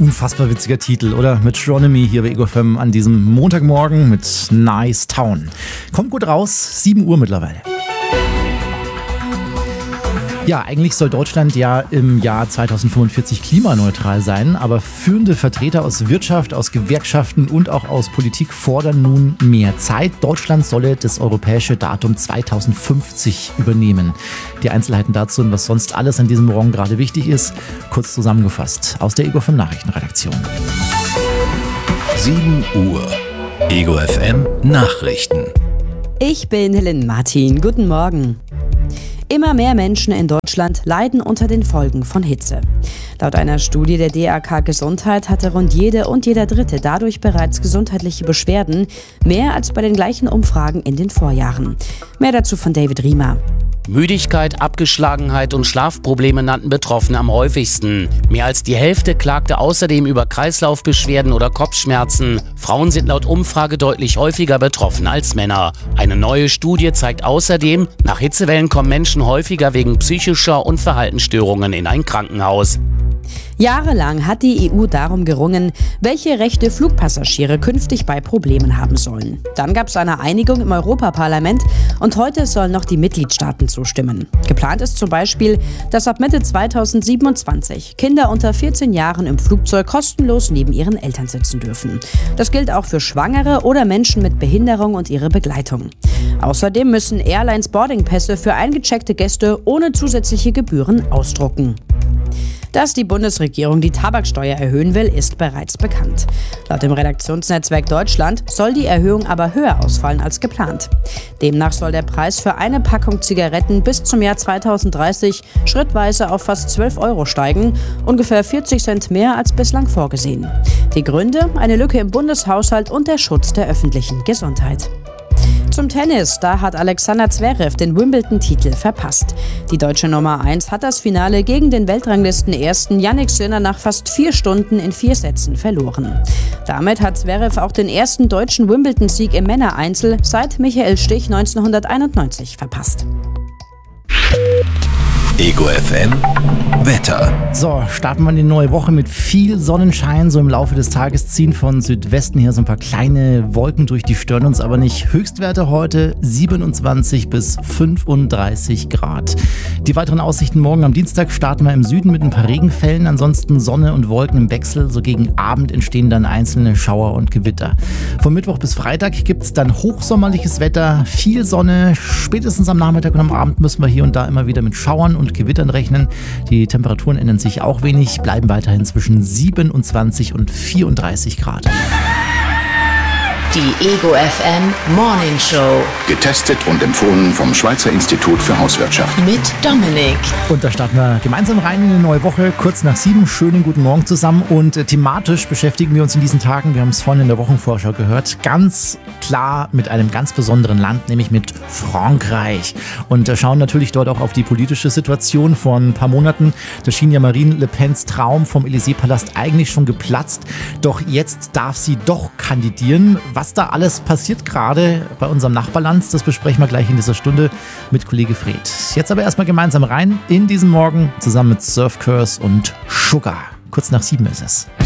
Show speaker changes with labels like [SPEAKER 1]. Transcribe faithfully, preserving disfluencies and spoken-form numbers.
[SPEAKER 1] Unfassbar witziger Titel, oder? Metronomy hier bei Ego F M an diesem Montagmorgen mit Nice Town. Kommt gut raus, sieben Uhr mittlerweile. Ja, eigentlich soll Deutschland ja im Jahr zweitausendfünfundvierzig klimaneutral sein, aber führende Vertreter aus Wirtschaft, aus Gewerkschaften und auch aus Politik fordern nun mehr Zeit. Deutschland solle das europäische Datum zweitausendfünfzig übernehmen. Die Einzelheiten dazu und was sonst alles an diesem Morgen gerade wichtig ist, kurz zusammengefasst aus der Ego F M Nachrichtenredaktion.
[SPEAKER 2] sieben Uhr. Ego F M Nachrichten.
[SPEAKER 3] Ich bin Helen Martin. Guten Morgen. Immer mehr Menschen in Deutschland leiden unter den Folgen von Hitze. Laut einer Studie der D A K Gesundheit hatte rund jede und jeder Dritte dadurch bereits gesundheitliche Beschwerden, mehr als bei den gleichen Umfragen in den Vorjahren. Mehr dazu von David Riemer.
[SPEAKER 4] Müdigkeit, Abgeschlagenheit und Schlafprobleme nannten Betroffene am häufigsten. Mehr als die Hälfte klagte außerdem über Kreislaufbeschwerden oder Kopfschmerzen. Frauen sind laut Umfrage deutlich häufiger betroffen als Männer. Eine neue Studie zeigt außerdem, nach Hitzewellen kommen Menschen häufiger wegen psychischer und Verhaltensstörungen in ein Krankenhaus.
[SPEAKER 3] Jahrelang hat die E U darum gerungen, welche Rechte Flugpassagiere künftig bei Problemen haben sollen. Dann gab es eine Einigung im Europaparlament und heute sollen noch die Mitgliedstaaten zustimmen. Geplant ist zum Beispiel, dass ab Mitte zweitausendsiebenundzwanzig Kinder unter vierzehn Jahren im Flugzeug kostenlos neben ihren Eltern sitzen dürfen. Das gilt auch für Schwangere oder Menschen mit Behinderung und ihre Begleitung. Außerdem müssen Airlines Boardingpässe für eingecheckte Gäste ohne zusätzliche Gebühren ausdrucken. Dass die Bundesregierung die Tabaksteuer erhöhen will, ist bereits bekannt. Laut dem Redaktionsnetzwerk Deutschland soll die Erhöhung aber höher ausfallen als geplant. Demnach soll der Preis für eine Packung Zigaretten bis zum Jahr zweitausenddreißig schrittweise auf fast zwölf Euro steigen, ungefähr vierzig Cent mehr als bislang vorgesehen. Die Gründe? Eine Lücke im Bundeshaushalt und der Schutz der öffentlichen Gesundheit. Zum Tennis, da hat Alexander Zverev den Wimbledon-Titel verpasst. Die deutsche Nummer eins hat das Finale gegen den Weltranglisten-Ersten Jannik Sinner nach fast vier Stunden in vier Sätzen verloren. Damit hat Zverev auch den ersten deutschen Wimbledon-Sieg im Männereinzel seit Michael Stich neunzehnhunderteinundneunzig verpasst.
[SPEAKER 2] Ego F M Wetter.
[SPEAKER 1] So, starten wir in die neue Woche mit viel Sonnenschein. So im Laufe des Tages ziehen von Südwesten her so ein paar kleine Wolken durch, die stören uns aber nicht. Höchstwerte heute siebenundzwanzig bis fünfunddreißig Grad. Die weiteren Aussichten morgen am Dienstag starten wir im Süden mit ein paar Regenfällen. Ansonsten Sonne und Wolken im Wechsel. So gegen Abend entstehen dann einzelne Schauer und Gewitter. Von Mittwoch bis Freitag gibt es dann hochsommerliches Wetter, viel Sonne. Spätestens am Nachmittag und am Abend müssen wir hier und da immer wieder mit Schauern und Gewittern rechnen. Die Temperaturen ändern sich auch wenig, bleiben weiterhin zwischen siebenundzwanzig und vierunddreißig Grad.
[SPEAKER 5] Die Ego F M Morning Show.
[SPEAKER 6] Getestet und empfohlen vom Schweizer Institut für Hauswirtschaft.
[SPEAKER 5] Mit Dominik.
[SPEAKER 1] Und da starten wir gemeinsam rein in eine neue Woche, kurz nach sieben. Schönen guten Morgen zusammen. Und äh, thematisch beschäftigen wir uns in diesen Tagen, wir haben es vorhin in der Wochenvorschau gehört, ganz klar mit einem ganz besonderen Land, nämlich mit Frankreich. Und äh, schauen natürlich dort auch auf die politische Situation. Vor ein paar Monaten, da schien ja Marine Le Pens Traum vom Élysée-Palast eigentlich schon geplatzt. Doch jetzt darf sie doch kandidieren. Was da alles passiert gerade bei unserem Nachbarland, das besprechen wir gleich in dieser Stunde mit Kollege Fred. Jetzt aber erstmal gemeinsam rein in diesen Morgen zusammen mit Surf Curse und Sugar. Kurz nach sieben ist es.